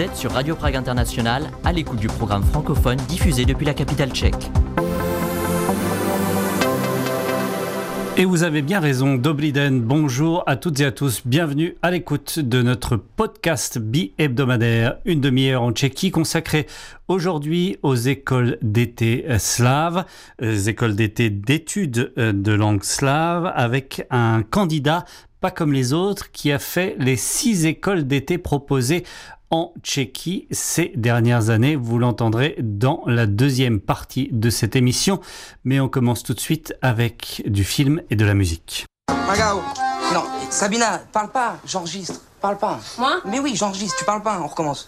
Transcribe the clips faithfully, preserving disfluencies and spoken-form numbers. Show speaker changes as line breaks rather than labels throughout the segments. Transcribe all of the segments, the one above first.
Vous êtes sur Radio Prague International, à l'écoute du programme francophone diffusé depuis la capitale tchèque.
Et vous avez bien raison, Dobrý den, bonjour à toutes et à tous, bienvenue à l'écoute de notre podcast bi-hebdomadaire, une demi-heure en Tchéquie consacrée aujourd'hui aux écoles d'été slaves, les écoles d'été d'études de langue slave, avec un candidat pas comme les autres qui a fait les six écoles d'été proposées en Tchéquie ces dernières années. Vous l'entendrez dans la deuxième partie de cette émission. Mais on commence tout de suite avec du film et de la musique.
Magao, non, Sabina, parle pas, j'enregistre, parle pas.
Moi ?
Mais oui, j'enregistre, tu parles pas, on recommence.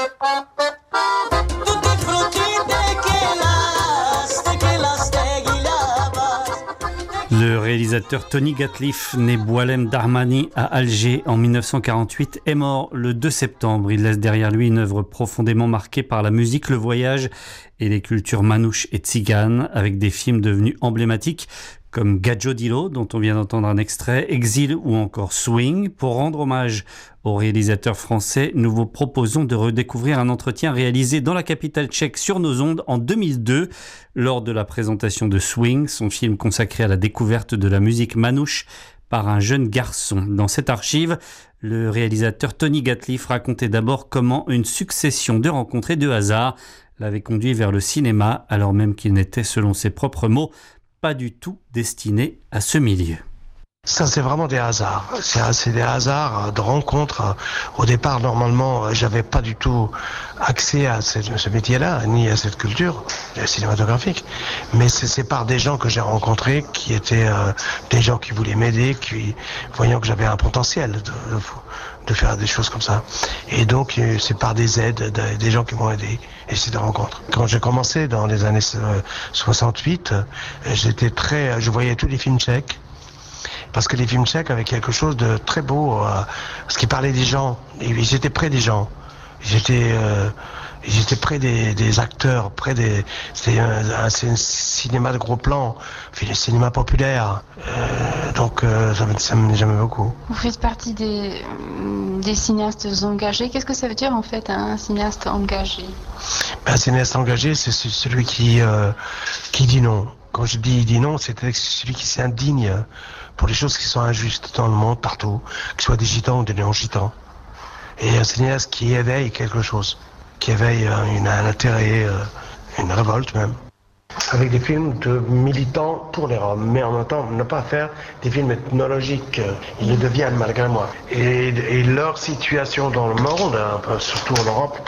Le réalisateur Tony Gatliff, né Boualem Darmani à Alger en dix-neuf cent quarante-huit, est mort le deux septembre. Il laisse derrière lui une œuvre profondément marquée par la musique, le voyage et les cultures manouches et tziganes, avec des films devenus emblématiques comme Gadjo Dilo, dont on vient d'entendre un extrait, Exil ou encore Swing. Pour rendre hommage au réalisateur français, nous vous proposons de redécouvrir un entretien réalisé dans la capitale tchèque sur nos ondes en deux mille deux, lors de la présentation de Swing, son film consacré à la découverte de la musique manouche par un jeune garçon. Dans cette archive, le réalisateur Tony Gatliff racontait d'abord comment une succession de rencontres et de hasards l'avait conduit vers le cinéma, alors même qu'il n'était, selon ses propres mots, pas du tout destiné à ce milieu.
Ça, c'est vraiment des hasards. C'est, c'est des hasards de rencontres. Au départ, normalement, j'avais pas du tout accès à ce, ce métier-là, ni à cette culture cinématographique. Mais c'est, c'est par des gens que j'ai rencontrés, qui étaient euh, des gens qui voulaient m'aider, qui, voyant que j'avais un potentiel de, de, de faire des choses comme ça. Et donc, c'est par des aides, des gens qui m'ont aidé. Et c'est des rencontres. Quand j'ai commencé dans les années soixante-huit, j'étais très, je voyais tous les films tchèques. Parce que les films tchèques avaient quelque chose de très beau, euh, parce qu'ils parlaient des gens, ils étaient près des gens, ils étaient, euh, ils étaient près des, des acteurs, près des, c'était un, un, c'est un cinéma de gros plan, un cinéma populaire, euh, donc euh, ça, ça me j'aimais beaucoup.
Vous faites partie des, des cinéastes engagés. Qu'est-ce que ça veut dire en fait un cinéaste engagé ?
Ben, un cinéaste engagé, c'est celui qui, euh, qui dit non. Quand je dis dit non, c'est celui qui s'indigne pour les choses qui sont injustes dans le monde, partout, qu'ils soient des gitans ou des non-gitans. Et un cinéaste qui éveille quelque chose, qui éveille une, un intérêt, une révolte même. Avec des films de militants pour les Roms, mais en même temps ne pas faire des films ethnologiques, ils le deviennent malgré moi. Et, et leur situation dans le monde, un peu, surtout en Europe,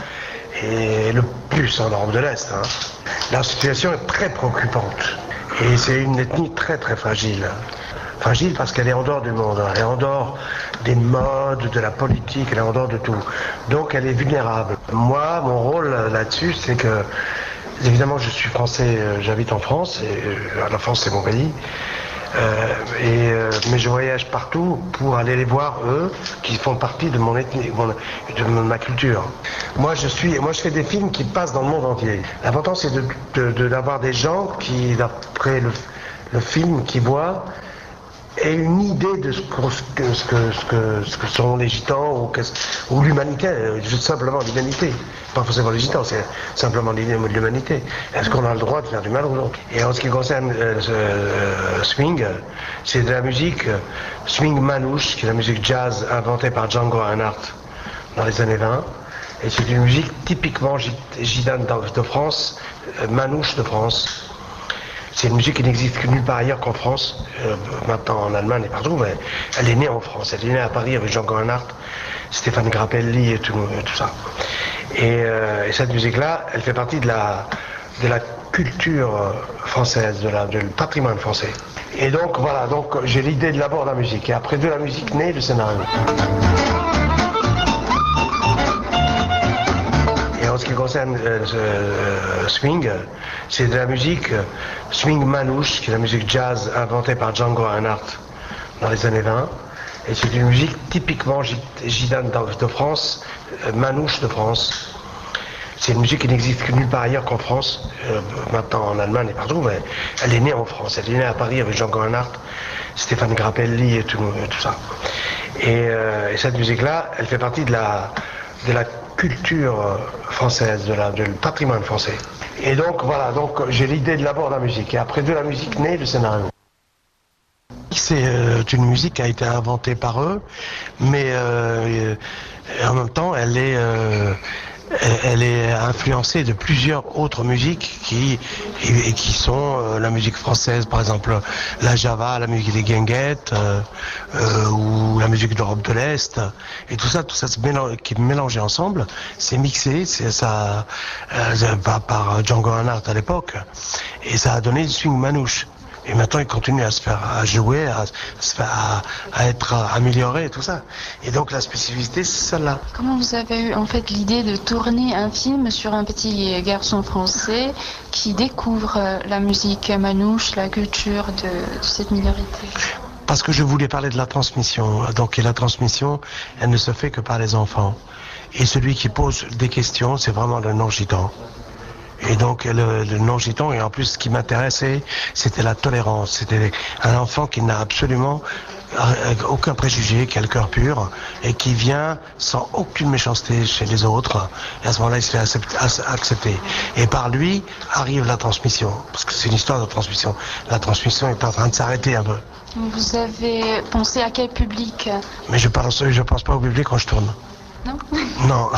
et le plus en Europe de l'Est, hein, leur situation est très préoccupante. Et c'est une ethnie très très fragile. Fragile parce qu'elle est en dehors du monde, elle est en dehors des modes, de la politique, elle est en dehors de tout. Donc elle est vulnérable. Moi, mon rôle là-dessus, c'est que, évidemment, je suis français, j'habite en France, et la France c'est mon pays, euh, et, euh, mais je voyage partout pour aller les voir, eux, qui font partie de mon ethnie, de ma culture. Moi je, suis, moi, je fais des films qui passent dans le monde entier. L'important, c'est de, de, de, d'avoir des gens qui, d'après le, le film qu'ils voient, aient une idée de ce que, ce que, ce que, ce que, ce que sont les gitans ou, que, ou l'humanité, juste simplement l'humanité. Pas forcément les gitans, c'est simplement l'humanité. Est-ce qu'on a le droit de faire du mal aux autres ? Et en ce qui concerne euh, ce euh, swing, c'est de la musique euh, swing manouche, qui est la musique jazz inventée par Django Reinhardt dans les années vingt. Et c'est une musique typiquement gitane de France, euh, manouche de France. C'est une musique qui n'existe que nulle part ailleurs qu'en France, euh, maintenant en Allemagne et partout, mais elle est née en France. Elle est née à Paris avec Django Reinhardt, Stéphane Grappelli et tout, et tout ça. Et, euh, et cette musique-là, elle fait partie de la, de la culture française, de la, du patrimoine français. Et donc voilà, donc j'ai l'idée de d'abord de la musique, et après de la musique naît le scénario. En ce qui concerne euh, euh, swing, c'est de la musique euh, swing manouche, qui est la musique jazz inventée par Django Reinhardt dans les années vingt. Et c'est une musique typiquement gitane de France, euh, manouche de France. C'est une musique qui n'existe que nulle part ailleurs qu'en France, euh, maintenant en Allemagne et partout, mais elle est née en France. Elle est née à Paris avec Django Reinhardt, Stéphane Grappelli et tout, et tout ça. Et, euh, et cette musique-là, elle fait partie de la, de la culture française, de la, du patrimoine français. Et donc voilà, donc j'ai l'idée de d'abord la musique, et après de la musique naît le scénario. C'est euh, une musique qui a été inventée par eux, mais euh, en même temps elle est, euh, elle est influencée de plusieurs autres musiques qui, et, et qui sont euh, la musique française, par exemple la Java, la musique des guinguettes, euh, euh, ou la musique d'Europe de l'Est, et tout ça, tout ça mélange, qui est mélangé ensemble, c'est mixé, c'est ça euh, par, par Django Reinhardt à l'époque, et ça a donné du swing manouche. Et maintenant, il continue à se faire, à jouer, à, se faire, à, à être amélioré et tout ça. Et donc, la spécificité, c'est celle-là.
Comment vous avez eu en fait l'idée de tourner un film sur un petit garçon français qui découvre la musique manouche, la culture de, de cette minorité?
Parce que je voulais parler de la transmission. Donc, et la transmission, elle ne se fait que par les enfants. Et celui qui pose des questions, c'est vraiment le non-gitan. Et donc le, le non-gitan, et en plus ce qui m'intéressait, c'était la tolérance. C'était un enfant qui n'a absolument aucun préjugé, qui a le cœur pur, et qui vient sans aucune méchanceté chez les autres. Et à ce moment-là, il se fait accepter. Et par lui arrive la transmission, parce que c'est une histoire de transmission. La transmission est en train de s'arrêter un peu.
Vous avez pensé à quel public?
Mais je pense, je pense pas au public quand je tourne.
Non.
Non.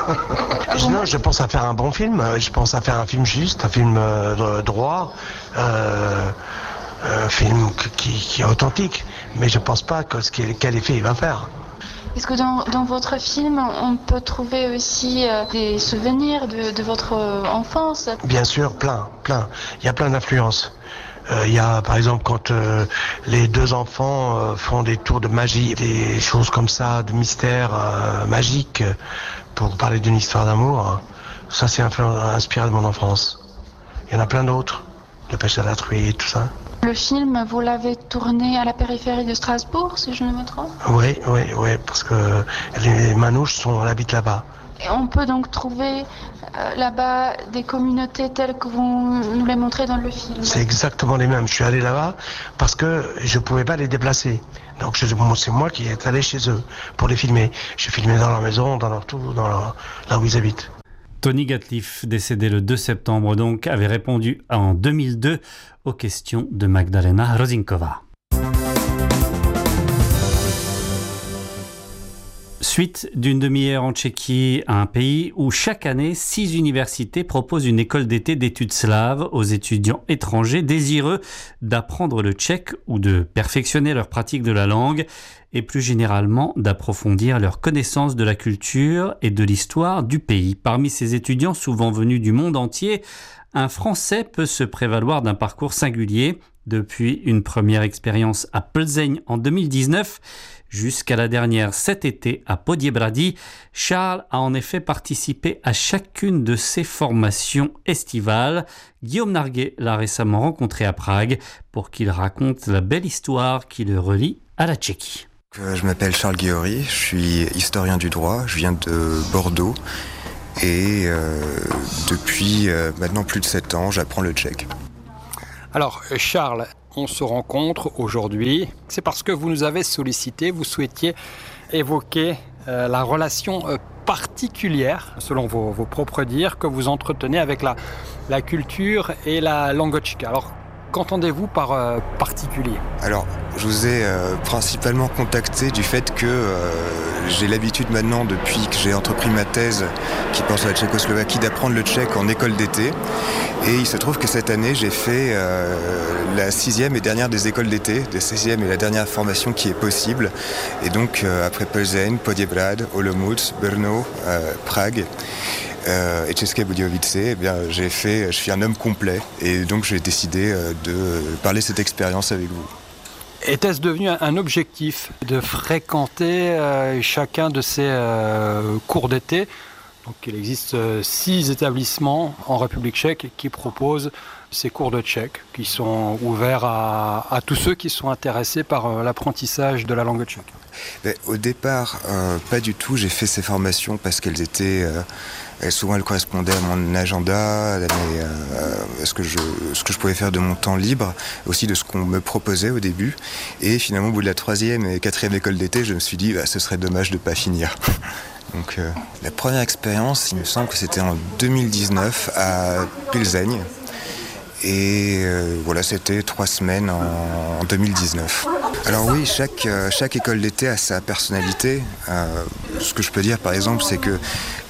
Non, je pense à faire un bon film. Je pense à faire un film juste, un film euh, droit, euh, un film qui, qui est authentique. Mais je pense pas que ce qu'il, quel effet il va faire.
Est-ce que dans, dans votre film, on peut trouver aussi euh, des souvenirs de, de votre enfance?
Bien sûr, plein, plein. Il y a plein d'influences. Euh, il y a par exemple quand euh, les deux enfants euh, font des tours de magie, des choses comme ça, de mystère euh, magique, pour parler d'une histoire d'amour. Ça, c'est inspiré de mon enfance. Il y en a plein d'autres, de pêche à la truie, tout ça.
Le film, vous l'avez tourné à la périphérie de Strasbourg, si je ne me trompe?
Oui, oui, oui, parce que les manouches sont, habitent là-bas.
Et on peut donc trouver euh, là-bas des communautés telles que vous nous les montrez dans le film?
C'est exactement les mêmes. Je suis allé là-bas parce que je ne pouvais pas les déplacer. Donc je, c'est moi qui est allé chez eux pour les filmer. Je filmais dans leur maison, dans leur tout, dans leur, là où ils habitent.
Tony Gatliff, décédé le deux septembre donc, avait répondu en deux mille deux aux questions de Magdalena Rozinkova. Suite d'une demi-heure en Tchéquie, un pays où chaque année, six universités proposent une école d'été d'études slaves aux étudiants étrangers désireux d'apprendre le tchèque ou de perfectionner leur pratique de la langue et plus généralement d'approfondir leur connaissance de la culture et de l'histoire du pays. Parmi ces étudiants souvent venus du monde entier, un Français peut se prévaloir d'un parcours singulier. Depuis une première expérience à Plzeň en deux mille dix-neuf, jusqu'à la dernière cet été à Poděbrady, Charles a en effet participé à chacune de ces formations estivales. Guillaume Narguet l'a récemment rencontré à Prague pour qu'il raconte la belle histoire qui le relie à la Tchéquie.
Je m'appelle Charles Guéory, je suis historien du droit, je viens de Bordeaux et euh, depuis euh, maintenant plus de sept ans, j'apprends le tchèque.
Alors Charles, on se rencontre aujourd'hui, c'est parce que vous nous avez sollicité, vous souhaitiez évoquer euh, la relation euh, particulière, selon vos, vos propres dires, que vous entretenez avec la, la culture et la langue tchèque. Alors qu'entendez-vous par euh, particulier?
Alors, je vous ai euh, principalement contacté du fait que euh, j'ai l'habitude maintenant, depuis que j'ai entrepris ma thèse qui porte sur la Tchécoslovaquie, d'apprendre le tchèque en école d'été. Et il se trouve que cette année, j'ai fait euh, la sixième et dernière des écoles d'été, la sixième et la dernière formation qui est possible. Et donc, euh, après Plzeň, Poděbrad, Olomouc, Brno, euh, Prague, Euh, et České Budějovice, eh bien, j'ai fait, je suis un homme complet et donc j'ai décidé euh, de parler de cette expérience avec vous.
Était-ce devenu un objectif de fréquenter euh, chacun de ces euh, cours d'été? Donc, il existe euh, six établissements en République tchèque qui proposent ces cours de tchèque, qui sont ouverts à, à tous ceux qui sont intéressés par euh, l'apprentissage de la langue tchèque.
Mais au départ, euh, pas du tout. J'ai fait ces formations parce qu'elles étaient... Euh, souvent, elles correspondaient à mon agenda, à, mes, euh, à ce, que je, ce que je pouvais faire de mon temps libre, aussi de ce qu'on me proposait au début. Et finalement, au bout de la troisième et quatrième école d'été, je me suis dit, bah, ce serait dommage de ne pas finir. Donc, euh, la première expérience, il me semble que c'était en deux mille dix-neuf à Pilseń. Et euh, voilà, c'était trois semaines en, en deux mille dix-neuf. Alors oui, chaque, euh, chaque école d'été a sa personnalité. Euh, ce que je peux dire par exemple, c'est que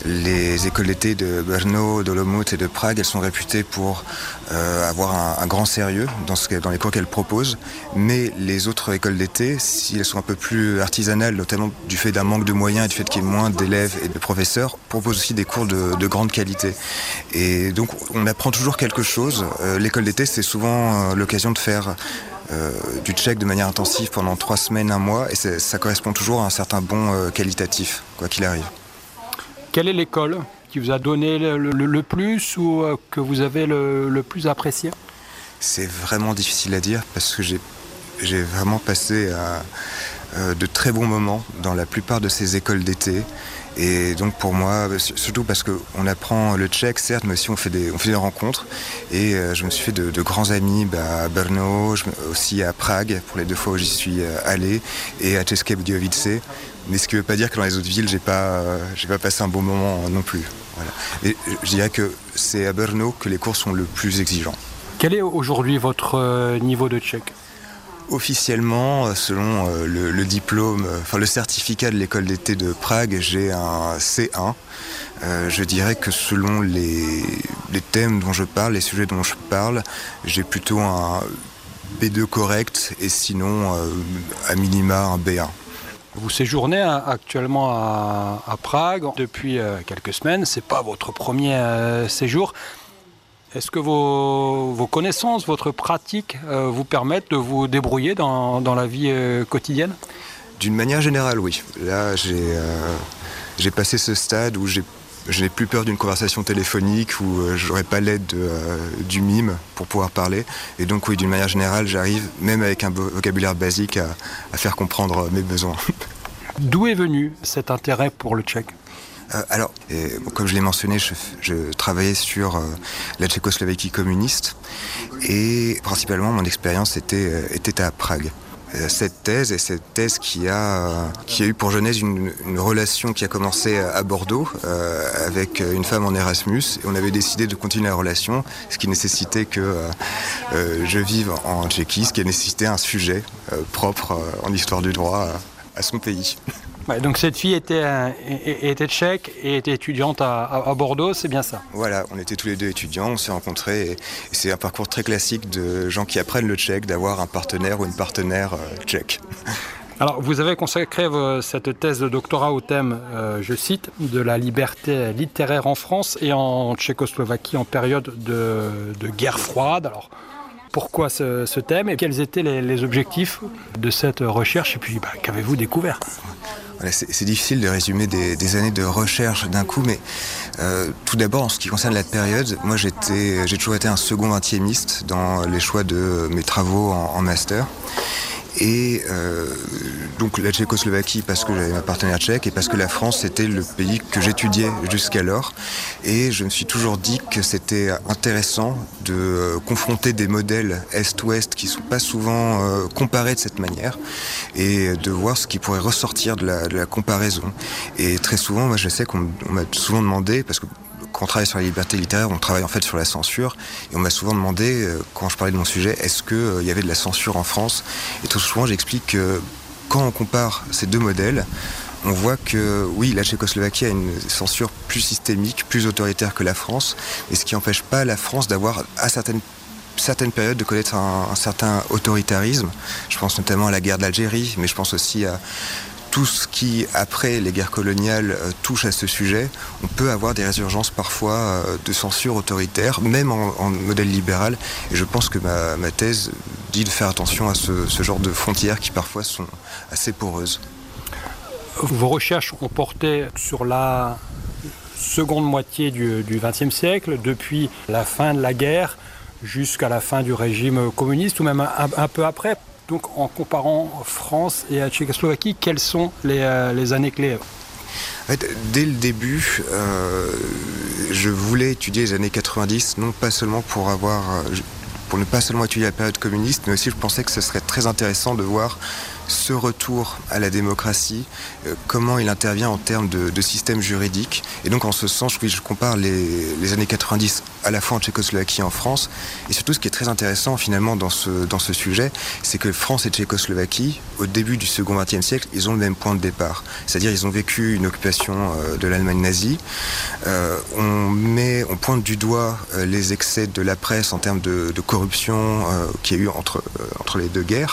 les écoles d'été de Brno, d'Olomouc et de Prague, elles sont réputées pour euh, avoir un, un grand sérieux dans, ce, dans les cours qu'elles proposent. Mais les autres écoles d'été, si elles sont un peu plus artisanales, notamment du fait d'un manque de moyens et du fait qu'il y ait moins d'élèves et de professeurs, proposent aussi des cours de, de grande qualité. Et donc on apprend toujours quelque chose. Euh, l'école d'été, c'est souvent euh, l'occasion de faire Euh, du tchèque de manière intensive pendant trois semaines, un mois, et ça correspond toujours à un certain bond euh, qualitatif, quoi qu'il arrive.
Quelle est l'école qui vous a donné le, le, le plus ou euh, que vous avez le, le plus apprécié?
C'est vraiment difficile à dire parce que j'ai, j'ai vraiment passé à, euh, de très bons moments dans la plupart de ces écoles d'été. Et donc pour moi, surtout parce qu'on apprend le tchèque, certes, mais aussi on fait des, on fait des rencontres. Et euh, je me suis fait de, de grands amis bah, à Brno, je, aussi à Prague, pour les deux fois où j'y suis allé, et à České Budějovice. Mais ce qui ne veut pas dire que dans les autres villes, j'ai pas, euh, j'ai pas passé un bon moment non plus. Voilà. Et je dirais que c'est à Brno que les cours sont le plus exigeants.
Quel est aujourd'hui votre niveau de tchèque ?
Officiellement, selon euh, le, le diplôme, euh, enfin le certificat de l'école d'été de Prague, j'ai un C un. Euh, je dirais que selon les, les thèmes dont je parle, les sujets dont je parle, j'ai plutôt un B deux correct et sinon, euh, à minima, un B un.
Vous séjournez actuellement à, à Prague depuis euh, quelques semaines. C'est pas votre premier euh, séjour. Est-ce que vos, vos connaissances, votre pratique euh, vous permettent de vous débrouiller dans, dans la vie euh, quotidienne ?
D'une manière générale, oui. Là, j'ai, euh, j'ai passé ce stade où j'ai, je n'ai plus peur d'une conversation téléphonique, où euh, je n'aurai pas l'aide de, euh, du mime pour pouvoir parler. Et donc, oui, d'une manière générale, j'arrive, même avec un vocabulaire basique, à, à faire comprendre mes besoins.
D'où est venu cet intérêt pour le tchèque ?
Euh, alors, et, bon, comme je l'ai mentionné, je, je travaillais sur euh, la Tchécoslovaquie communiste et principalement mon expérience était, euh, était à Prague. Euh, cette thèse, et cette thèse qui a, euh, qui a eu pour genèse une, une relation qui a commencé à Bordeaux euh, avec une femme en Erasmus, et on avait décidé de continuer la relation, ce qui nécessitait que euh, euh, je vive en Tchéquie, ce qui a nécessité un sujet euh, propre euh, en histoire du droit à, à son pays.
Ouais, donc cette fille était, était tchèque et était étudiante à, à Bordeaux, c'est bien ça?
Voilà, on était tous les deux étudiants, on s'est rencontrés et, et c'est un parcours très classique de gens qui apprennent le tchèque, d'avoir un partenaire ou une partenaire euh, tchèque.
Alors, vous avez consacré euh, cette thèse de doctorat au thème, euh, je cite, de la liberté littéraire en France et en Tchécoslovaquie en période de, de guerre froide. Alors, pourquoi ce, ce thème et quels étaient les, les objectifs de cette recherche et puis bah, qu'avez-vous découvert?
Voilà, c'est, c'est difficile de résumer des, des années de recherche d'un coup, mais euh, tout d'abord, en ce qui concerne la période, moi j'étais, j'ai toujours été un second vingtiémiste dans les choix de mes travaux en, en master. Et euh, donc la Tchécoslovaquie parce que j'avais ma partenaire tchèque et parce que la France c'était le pays que j'étudiais jusqu'alors. Et je me suis toujours dit que c'était intéressant de euh, confronter des modèles Est-Ouest qui ne sont pas souvent euh, comparés de cette manière et de voir ce qui pourrait ressortir de la, de la comparaison. Et très souvent, moi je sais qu'on on m'a souvent demandé, parce que quand on travaille sur la liberté littéraire, on travaille en fait sur la censure. Et on m'a souvent demandé, quand je parlais de mon sujet, est-ce qu'il euh, y avait de la censure en France ? Et tout souvent, j'explique que quand on compare ces deux modèles, on voit que, oui, la Tchécoslovaquie a une censure plus systémique, plus autoritaire que la France, et ce qui n'empêche pas la France d'avoir, à certaines certaines périodes, de connaître un, un certain autoritarisme. Je pense notamment à la guerre d'Algérie, mais je pense aussi à tout ce qui, après les guerres coloniales, euh, touche à ce sujet. On peut avoir des résurgences parfois euh, de censure autoritaire, même en, en modèle libéral. Et je pense que ma, ma thèse dit de faire attention à ce, ce genre de frontières qui parfois sont assez poreuses.
Vos recherches ont porté sur la seconde moitié du vingtième siècle, depuis la fin de la guerre jusqu'à la fin du régime communiste, ou même un, un peu après. Donc en comparant France et la Tchécoslovaquie, quelles sont les, euh, les années clés ?
En fait, dès le début, euh, je voulais étudier les années quatre-vingt-dix, non pas seulement pour avoir, pour ne pas seulement étudier la période communiste, mais aussi je pensais que ce serait très intéressant de voir ce retour à la démocratie, euh, comment il intervient en termes de, de système juridique. Et donc en ce sens, oui, je compare les, les années quatre-vingt-dix à la fois en Tchécoslovaquie et en France. Et surtout, ce qui est très intéressant finalement dans ce, dans ce sujet, c'est que France et Tchécoslovaquie, au début du second vingtième siècle, ils ont le même point de départ. C'est-à-dire ils ont vécu une occupation euh, de l'Allemagne nazie. Euh, on, met, on pointe du doigt euh, les excès de la presse en termes de, de corruption euh, qu'il y a eu entre, euh, entre les deux guerres.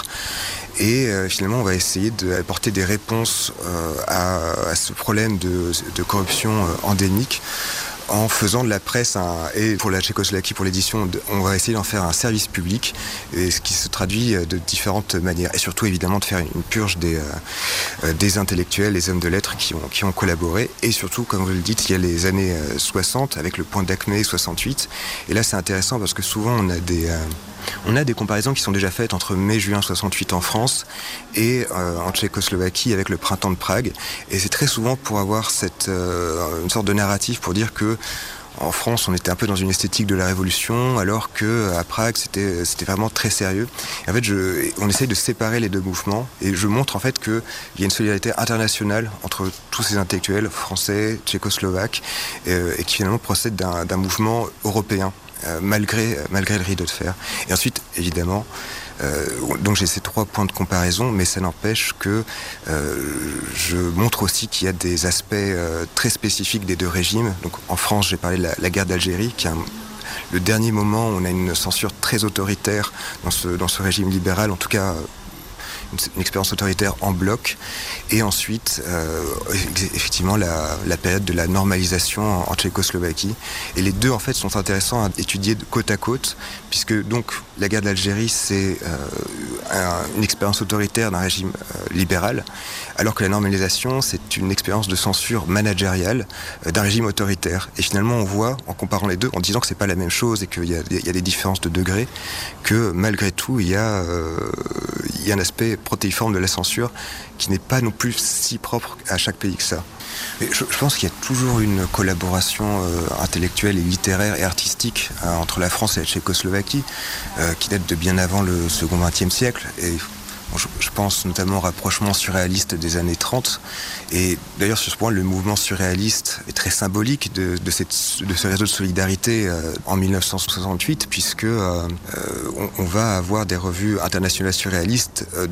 Et euh, finalement, on va essayer d'apporter des réponses euh, à, à ce problème de, de corruption euh, endémique en faisant de la presse, un, et pour la Tchécoslovaquie, pour l'édition, on va essayer d'en faire un service public, et ce qui se traduit de différentes manières. Et surtout, évidemment, de faire une purge des, euh, des intellectuels, les hommes de lettres qui ont, qui ont collaboré. Et surtout, comme vous le dites, il y a les années soixante, avec le point d'Acmé soixante-huit. Et là, c'est intéressant parce que souvent, on a des... Euh, On a des comparaisons qui sont déjà faites entre mai-juin soixante-huit en France et euh, en Tchécoslovaquie avec le printemps de Prague. Et c'est très souvent pour avoir cette, euh, une sorte de narratif pour dire que en France, on était un peu dans une esthétique de la révolution, alors qu'à Prague, c'était, c'était vraiment très sérieux. Et en fait, je, on essaye de séparer les deux mouvements et je montre en fait qu'il y a une solidarité internationale entre tous ces intellectuels français, tchécoslovaques, euh, et qui finalement procèdent d'un, d'un mouvement européen. Euh, malgré, malgré le rideau de fer. Et ensuite, évidemment, euh, donc j'ai ces trois points de comparaison, mais ça n'empêche que euh, je montre aussi qu'il y a des aspects euh, très spécifiques des deux régimes. Donc en France, j'ai parlé de la, la guerre d'Algérie, qui est un, le dernier moment où on a une censure très autoritaire dans ce, dans ce régime libéral, en tout cas une, une expérience autoritaire en bloc. Et ensuite, euh, effectivement, la, la période de la normalisation en, en Tchécoslovaquie. Et les deux, en fait, sont intéressants à étudier de côte à côte, puisque donc la guerre d'Algérie, c'est euh, un, une expérience autoritaire d'un régime euh, libéral, alors que la normalisation, c'est une expérience de censure managériale euh, d'un régime autoritaire. Et finalement, on voit, en comparant les deux, en disant que c'est pas la même chose et qu'il y a, il y a des différences de degrés, que malgré tout, il y a, euh, il y a un aspect protéiforme de la censure qui n'est pas non plus si propre à chaque pays que ça. Mais je, je pense qu'il y a toujours une collaboration euh, intellectuelle et littéraire et artistique euh, entre la France et la Tchécoslovaquie euh, qui date de bien avant le second vingtième siècle. Et bon, je, je pense notamment au rapprochement surréaliste des années trente. Et d'ailleurs, sur ce point, le mouvement surréaliste est très symbolique de, de, cette, de ce réseau de solidarité euh, en dix-neuf cent soixante-huit, puisque euh, on, on va avoir des revues internationales surréalistes euh,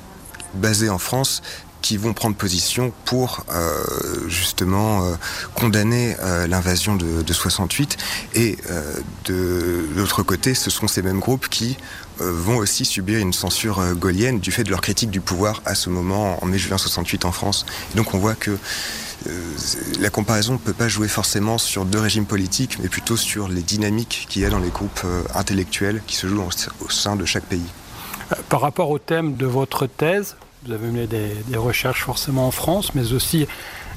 basées en France qui vont prendre position pour euh, justement euh, condamner euh, l'invasion de, de soixante-huit. Et euh, de, de l'autre côté, ce sont ces mêmes groupes qui euh, vont aussi subir une censure euh, gaullienne du fait de leur critique du pouvoir à ce moment, en mai-juin soixante-huit en France. Et donc on voit que euh, la comparaison ne peut pas jouer forcément sur deux régimes politiques, mais plutôt sur les dynamiques qu'il y a dans les groupes euh, intellectuels qui se jouent au, au sein de chaque pays.
Par rapport au thème de votre thèse, vous avez mené des, des recherches forcément en France, mais aussi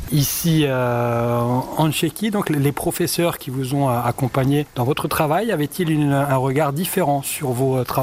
ici euh, en Tchéquie. Donc les professeurs qui vous ont accompagné dans votre travail, avaient-ils une, un regard différent sur vos travaux ?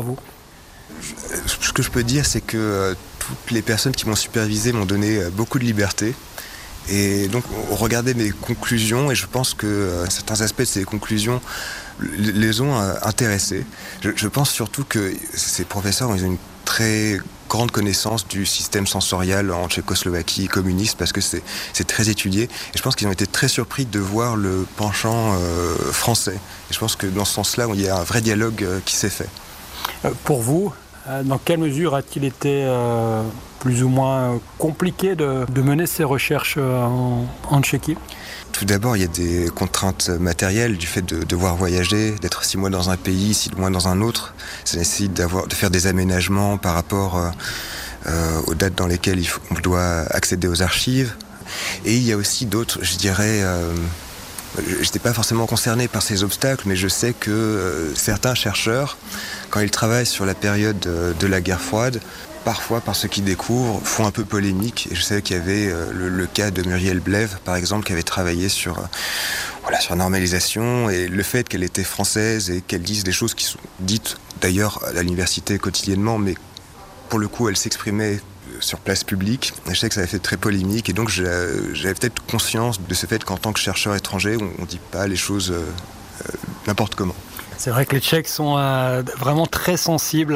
Ce que je peux dire, c'est que euh, toutes les personnes qui m'ont supervisé m'ont donné euh, beaucoup de liberté. Et donc on regardait mes conclusions et je pense que euh, certains aspects de ces conclusions les ont euh, intéressés. Je, je pense surtout que ces professeurs ont une très grande connaissance du système sensorial en Tchécoslovaquie communiste parce que c'est, c'est très étudié. Et je pense qu'ils ont été très surpris de voir le penchant euh, français. Et je pense que dans ce sens-là, il y a un vrai dialogue euh, qui s'est fait.
Euh, pour vous, euh, dans quelle mesure a-t-il été euh, plus ou moins compliqué de, de mener ces recherches euh, en, en Tchéquie ?
Tout d'abord, il y a des contraintes matérielles du fait de devoir voyager, d'être six mois dans un pays, six mois dans un autre. Ça nécessite d'avoir, de faire des aménagements par rapport euh, euh, aux dates dans lesquelles il faut, on doit accéder aux archives. Et il y a aussi d'autres, je dirais... Euh, je n'étais pas forcément concerné par ces obstacles, mais je sais que euh, certains chercheurs, quand ils travaillent sur la période de, de la guerre froide, parfois, par ce qu'ils découvrent, font un peu polémique. Et je sais qu'il y avait euh, le, le cas de Muriel Blève, par exemple, qui avait travaillé sur, euh, voilà, sur la normalisation et le fait qu'elle était française et qu'elle dise des choses qui sont dites d'ailleurs à l'université quotidiennement, mais pour le coup, elle s'exprimait sur place publique. Et je sais que ça avait fait très polémique et donc j'avais peut-être conscience de ce fait qu'en tant que chercheur étranger, on ne dit pas les choses euh, euh, n'importe comment.
C'est vrai que les Tchèques sont euh, vraiment très sensibles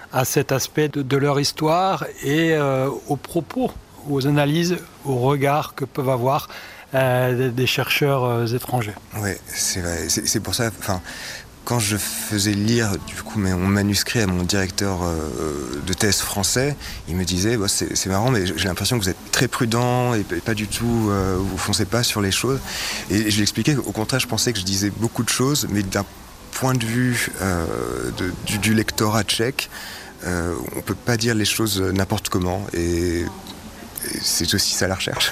à cet aspect de, de leur histoire et euh, aux propos, aux analyses, aux regards que peuvent avoir euh, des chercheurs euh, étrangers.
Oui, c'est vrai. C'est, c'est pour ça... Enfin, quand je faisais lire du coup mon manuscrit à mon directeur euh, de thèse français, il me disait bah, c'est, c'est marrant, mais j'ai l'impression que vous êtes très prudent et, et pas du tout, euh, vous foncez pas sur les choses. Et je lui expliquais qu'au contraire, je pensais que je disais beaucoup de choses, mais d'un point de vue euh, de, du, du lectorat tchèque, euh, on peut pas dire les choses n'importe comment. Et, et c'est aussi ça la recherche.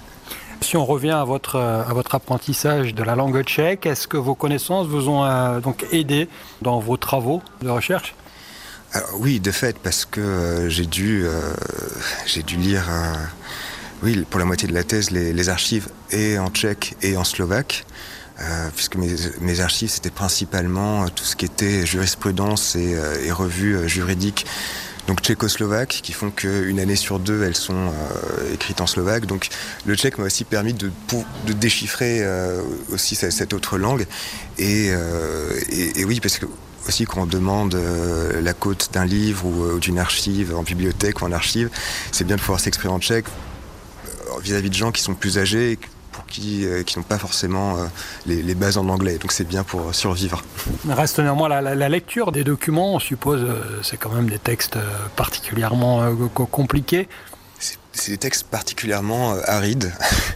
Si on revient à votre, à votre apprentissage de la langue tchèque, est-ce que vos connaissances vous ont euh, donc aidé dans vos travaux de recherche ?
Alors, oui, de fait, parce que euh, j'ai dû, euh, j'ai dû lire, euh, oui, pour la moitié de la thèse, les, les archives et en tchèque et en slovaque, euh, puisque mes, mes archives, c'était principalement tout ce qui était jurisprudence et, euh, et revues euh, juridiques. Donc tchécoslovaques, qui font qu'une année sur deux, elles sont euh, écrites en slovaque. Donc le tchèque m'a aussi permis de, de déchiffrer euh, aussi cette autre langue. Et, euh, et, et oui, parce que aussi quand on demande euh, la cote d'un livre ou, ou d'une archive en bibliothèque ou en archive, c'est bien de pouvoir s'exprimer en tchèque euh, vis-à-vis de gens qui sont plus âgés, pour qui, euh, qui n'ont pas forcément euh, les, les bases en anglais. Donc c'est bien pour survivre.
Reste néanmoins la, la, la lecture des documents, on suppose, euh, c'est quand même des textes euh, particulièrement euh, compliqués.
C'est, c'est des textes particulièrement euh, arides.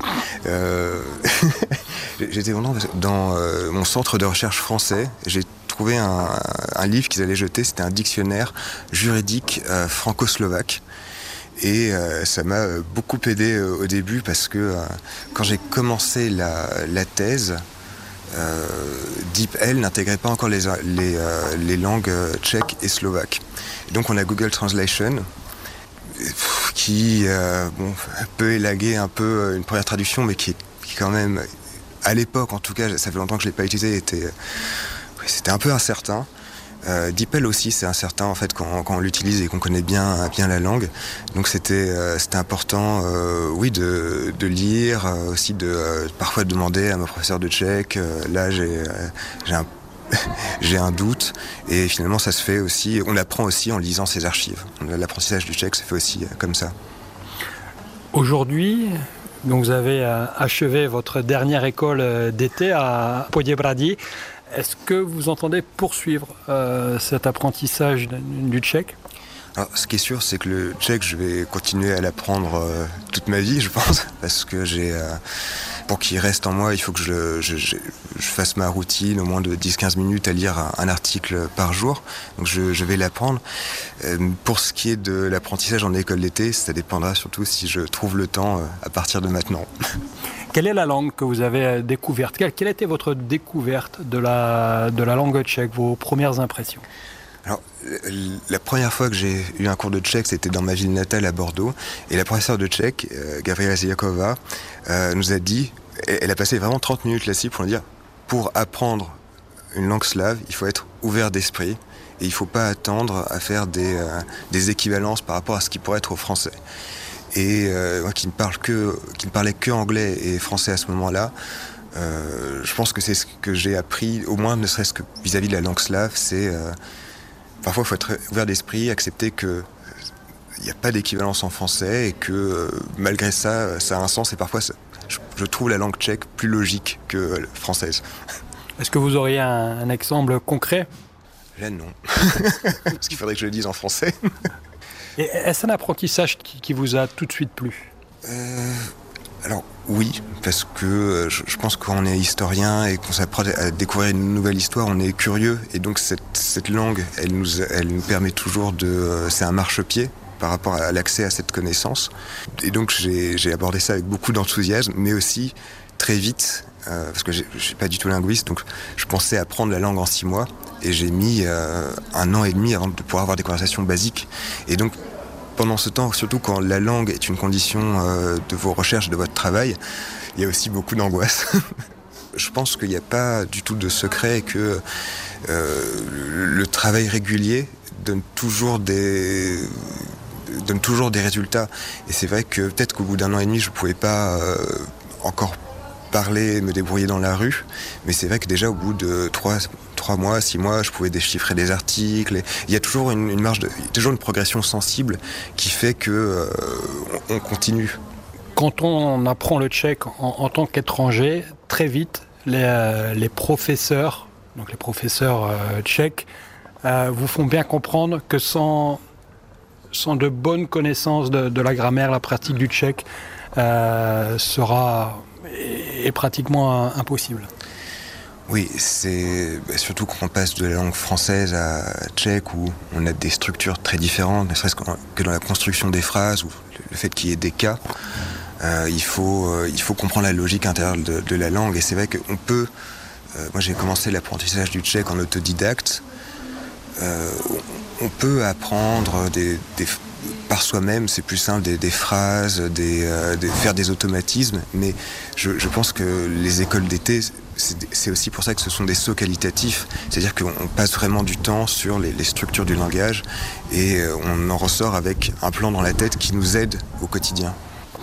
euh, j'étais vraiment dans euh, mon centre de recherche français. J'ai trouvé un, un livre qu'ils allaient jeter. C'était un dictionnaire juridique euh, franco-slovaque. Et euh, ça m'a beaucoup aidé euh, au début parce que euh, quand j'ai commencé la, la thèse, euh, DeepL n'intégrait pas encore les, les, euh, les langues tchèques et slovaques. Et donc on a Google Translation qui euh, bon, peut élaguer un peu une première traduction, mais qui est, qui quand même, à l'époque en tout cas, ça fait longtemps que je ne l'ai pas utilisé, était, c'était un peu incertain. Euh, DeepL aussi, c'est incertain en fait quand, quand on l'utilise et qu'on connaît bien, bien la langue. Donc c'était, euh, c'était important, euh, oui, de, de lire, euh, aussi de euh, parfois de demander à mon professeur de tchèque. Euh, là, j'ai, euh, j'ai un j'ai un doute, et finalement ça se fait aussi. On apprend aussi en lisant ses archives. L'apprentissage du tchèque se fait aussi euh, comme ça.
Aujourd'hui, donc vous avez euh, achevé votre dernière école euh, d'été à Poděbrady. Est-ce que vous entendez poursuivre euh, cet apprentissage du tchèque ?
Alors, ce qui est sûr, c'est que le tchèque, je vais continuer à l'apprendre euh, toute ma vie, je pense, parce que j'ai, euh, pour qu'il reste en moi, il faut que je, je, je, je fasse ma routine, au moins de dix à quinze minutes à lire un, un article par jour. Donc je, je vais l'apprendre. Euh, pour ce qui est de l'apprentissage en école d'été, ça dépendra surtout si je trouve le temps euh, à partir de maintenant.
Quelle est la langue que vous avez découverte ? Quelle, quelle était votre découverte de la, de la langue tchèque, vos premières impressions ?
Alors, la première fois que j'ai eu un cours de tchèque, c'était dans ma ville natale à Bordeaux. Et la professeure de tchèque, euh, Gabriela Ziakova, euh, nous a dit, elle a passé vraiment trente minutes là-dessus pour nous dire, pour apprendre une langue slave, il faut être ouvert d'esprit. Et il ne faut pas attendre à faire des, euh, des équivalences par rapport à ce qui pourrait être au français. Et euh, moi qui ne parle que, qui ne parlais que anglais et français à ce moment-là, euh, je pense que c'est ce que j'ai appris, au moins ne serait-ce que vis-à-vis de la langue slave, c'est euh, parfois il faut être ouvert d'esprit, accepter que il n'y a pas d'équivalence en français et que euh, malgré ça, ça a un sens, et parfois ça, je, je trouve la langue tchèque plus logique que euh, française.
Est-ce que vous auriez un, un exemple concret ?
Là non, parce qu'il faudrait que je le dise en français.
Et est-ce un apprentissage qui, qui vous a tout de suite plu ?
euh, Alors oui, parce que euh, je, je pense que quand on est historien et qu'on s'apprend à découvrir une nouvelle histoire, on est curieux, et donc cette, cette langue, elle nous, elle nous permet toujours de... Euh, c'est un marchepied par rapport à l'accès à cette connaissance. Et donc j'ai, j'ai abordé ça avec beaucoup d'enthousiasme, mais aussi très vite, euh, parce que je ne suis pas du tout linguiste, donc je pensais apprendre la langue en six mois, et j'ai mis euh, un an et demi avant de pouvoir avoir des conversations basiques. Et donc, pendant ce temps, surtout quand la langue est une condition euh, de vos recherches, de votre travail, il y a aussi beaucoup d'angoisse. Je pense qu'il n'y a pas du tout de secret, et que euh, le, le travail régulier donne toujours des... donne toujours des résultats. Et c'est vrai que peut-être qu'au bout d'un an et demi, je ne pouvais pas euh, encore parler, me débrouiller dans la rue. Mais c'est vrai que déjà au bout de trois, trois mois, six mois, je pouvais déchiffrer des articles. Et il y a toujours une, une marge, de, toujours une progression sensible qui fait que euh, on, on continue.
Quand on apprend le tchèque en, en tant qu'étranger, très vite, les, euh, les professeurs, donc les professeurs euh, tchèques, euh, vous font bien comprendre que sans, sans de bonnes connaissances de, de la grammaire, la pratique du tchèque euh, sera est, est pratiquement impossible.
Oui, c'est bah, surtout quand on passe de la langue française à tchèque où on a des structures très différentes, ne serait-ce que dans la construction des phrases ou le fait qu'il y ait des cas. Euh, il faut, euh, il faut comprendre la logique intérieure de, de la langue. Et c'est vrai qu'on peut... Euh, moi, j'ai commencé l'apprentissage du tchèque en autodidacte. Euh, on peut apprendre des, des, par soi-même, c'est plus simple, des, des phrases, des, euh, des, faire des automatismes. Mais je, je pense que les écoles d'été, c'est, c'est aussi pour ça que ce sont des sauts qualitatifs. C'est-à-dire qu'on passe vraiment du temps sur les, les structures du langage et on en ressort avec un plan dans la tête qui nous aide au quotidien.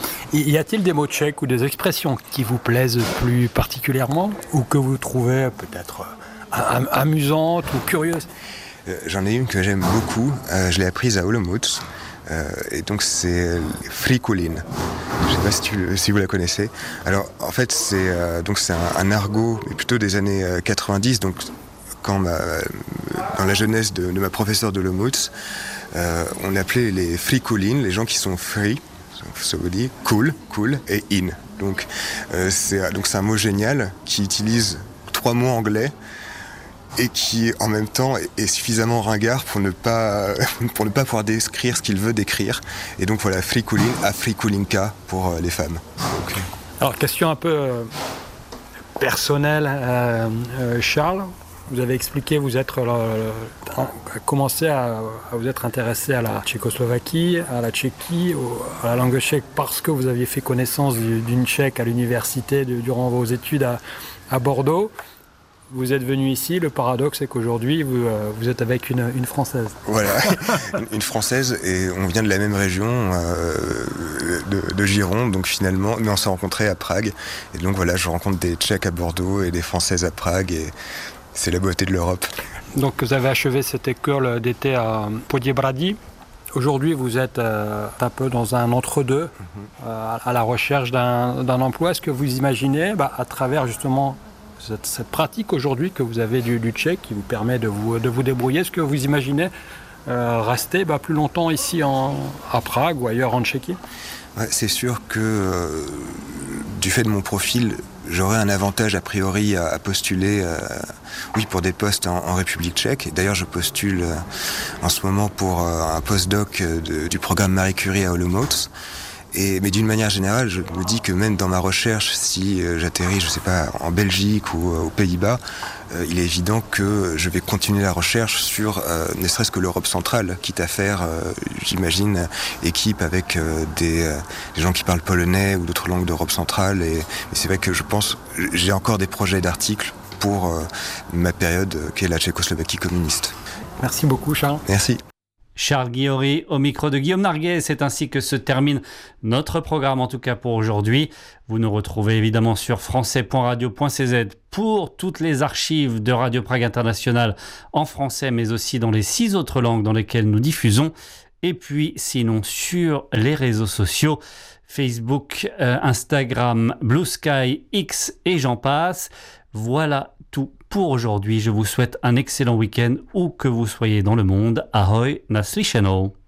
Y a-t-il des mots tchèques ou des expressions qui vous plaisent plus particulièrement ou que vous trouvez peut-être am- amusantes ou curieuses ?
euh, J'en ai une que j'aime beaucoup, euh, je l'ai apprise à Olomouc, euh, et donc c'est frikulin. Je ne sais pas si, tu, si vous la connaissez. Alors en fait c'est, euh, donc c'est un, un argot, mais plutôt des années euh, quatre-vingt-dix, donc quand ma, dans la jeunesse de, de ma professeure de Olomouc, euh, on appelait les frikulin, les gens qui sont free. Ça veut dire cool, cool et in. Donc, euh, c'est, donc c'est un mot génial qui utilise trois mots anglais et qui en même temps est suffisamment ringard pour ne pas, pour ne pas pouvoir décrire ce qu'il veut décrire. Et donc voilà, frikulin à frikulinka pour les femmes. Donc,
alors question un peu euh, personnelle, euh, euh, Charles. Vous avez expliqué, vous êtes euh, commencé à, à vous être intéressé à la Tchécoslovaquie, à la Tchéquie, au, à la langue tchèque parce que vous aviez fait connaissance du, d'une tchèque à l'université de, durant vos études à, à Bordeaux. Vous êtes venu ici, le paradoxe c'est qu'aujourd'hui vous, euh, vous êtes avec une, une Française.
Voilà, une Française et on vient de la même région euh, de, de Gironde, donc finalement, mais on s'est rencontrés à Prague. Et donc voilà, je rencontre des Tchèques à Bordeaux et des Françaises à Prague et c'est la beauté de l'Europe.
Donc vous avez achevé cette école d'été à Poděbrady. Aujourd'hui, vous êtes euh, un peu dans un entre-deux, mm-hmm. euh, à la recherche d'un, d'un emploi. Est-ce que vous imaginez, bah, à travers justement cette, cette pratique aujourd'hui que vous avez du, du tchèque qui vous permet de vous, de vous débrouiller, est-ce que vous imaginez euh, rester bah, plus longtemps ici en, à Prague ou ailleurs en Tchéquie ?
Ouais, c'est sûr que euh, du fait de mon profil, j'aurais un avantage a priori à, à postuler euh, oui, pour des postes en, en République tchèque. Et d'ailleurs, je postule euh, en ce moment pour euh, un postdoc de, du programme Marie Curie à Olomouc. Et, mais d'une manière générale, je me dis que même dans ma recherche, si euh, j'atterris, je sais pas, en Belgique ou euh, aux Pays-Bas, euh, il est évident que je vais continuer la recherche sur euh, ne serait-ce que l'Europe centrale, quitte à faire, euh, j'imagine, équipe avec euh, des, euh, des gens qui parlent polonais ou d'autres langues d'Europe centrale. Et, et c'est vrai que je pense, j'ai encore des projets d'articles pour euh, ma période euh, qui est la Tchécoslovaquie communiste.
Merci beaucoup, Charles.
Merci.
Charles Guillory au micro de Guillaume Narguet. C'est ainsi que se termine notre programme, en tout cas pour aujourd'hui. Vous nous retrouvez évidemment sur français point radio point c z pour toutes les archives de Radio Prague International en français, mais aussi dans les six autres langues dans lesquelles nous diffusons. Et puis sinon sur les réseaux sociaux, Facebook, euh, Instagram, Blue Sky, X et j'en passe. Voilà tout pour aujourd'hui. Je vous souhaite un excellent week-end où que vous soyez dans le monde. Ahoj, naslyšenou.